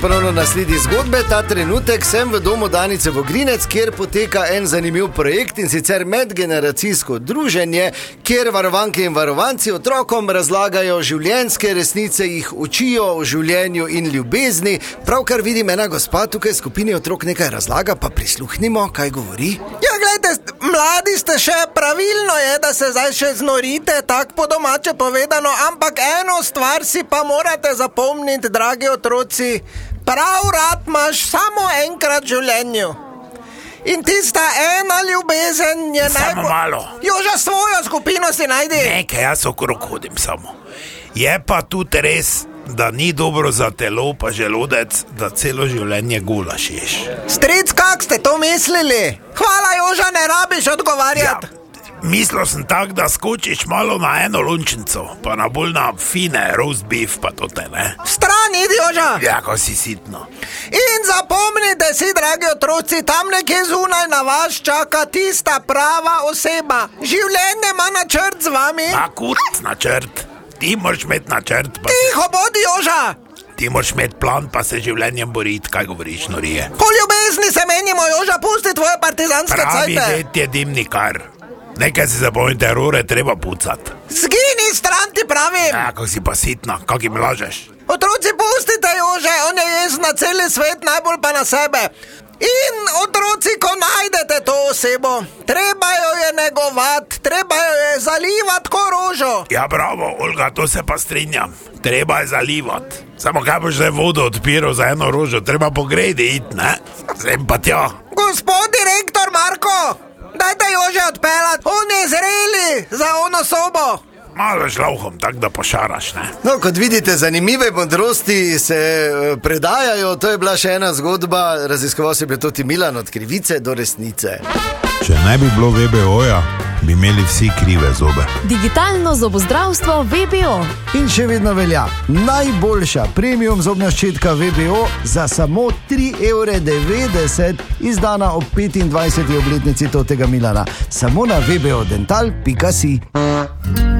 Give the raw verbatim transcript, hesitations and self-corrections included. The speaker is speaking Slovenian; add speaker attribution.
Speaker 1: Ponovno nasledi zgodbe, ta trenutek sem v domu Danice Vogrinec, kjer poteka en zanimiv projekt, in sicer medgeneracijsko druženje, kjer varovanke in varovanci otrokom razlagajo življenjske resnice, jih učijo o življenju in ljubezni. Pravkar vidim, ena gospa tukaj v skupini otrok nekaj razlaga, pa prisluhnimo, kaj govori.
Speaker 2: Ja, gledajte, mladi ste še, pravilno je, da se zdaj še znorite, tak po domače povedano, ampak eno stvar si pa morate zapomniti, dragi otroci. Prav rad imaš samo enkrat v življenju. In tista ena ljubezen je najbolj...
Speaker 3: Samo malo.
Speaker 2: Joža, svojo skupino si najdi.
Speaker 3: Nekaj, jaz okrog hodim samo. Je pa tudi res, da ni dobro za telo pa želodec, da celo življenje gulaš ješ.
Speaker 2: Stric, kak ste to mislili? Hvala, Joža, ne rabiš odgovarjati.
Speaker 3: Ja. Mislil sem tak, da skočiš malo na eno lončnico, pa na bolj na fine roast beef, pa to te, ne?
Speaker 2: Stran, idi, Joža!
Speaker 3: Ja, ko si sitno.
Speaker 2: In zapomnite si, dragi otroci, tam nekje zunaj na vas čaka tista prava oseba. Življenje ima načrt z vami.
Speaker 3: A kurc načrt. Ti moraš imeti načrt, pa...
Speaker 2: Tiho bodi, Joža!
Speaker 3: Ti moraš imeti plan, pa se življenjem boriti, kaj govoriš, norije.
Speaker 2: Po ljubezni se menimo, Joža, pusti tvoje partizanske cajte.
Speaker 3: Pravi det je dimnikar. Nekaj si zapomnite, rore treba pucati.
Speaker 2: Zgini stran, ti pravim.
Speaker 3: Ja, ko si pa sitna, kak jim lažeš.
Speaker 2: Otroci, pustite, Jože, on je jezen na celi svet, najbolj pa na sebe. In otroci, ko najdete to osebo, treba jo je negovati, treba jo je zalivati ko rožo.
Speaker 3: Ja, bravo, Olga, to se pa strinjam. Treba je zalivati. Samo kaj boš zdaj vodo odpiral za eno rožo, treba po gredi iti, ne? Sem pa tja.
Speaker 2: Gospod direktor Marko, dajte Jože odpeljati, on je zreli za ono sobo.
Speaker 3: Malo šlavhom, tak da pošaraš, ne?
Speaker 1: No, kot vidite, zanimive modrosti se predajajo, to je bila še ena zgodba, raziskoval se je tudi Milan od krivice do resnice.
Speaker 4: Če ne bi bilo V B O-ja, bi imeli vsi krive zobe.
Speaker 5: Digitalno zobozdravstvo V B O.
Speaker 1: In še vedno velja, najboljša premium zobna ščetka V B O za samo tri evre devetdeset, izdana ob petindvajseti obletnici totega Milana. Samo na v b o dental pika si.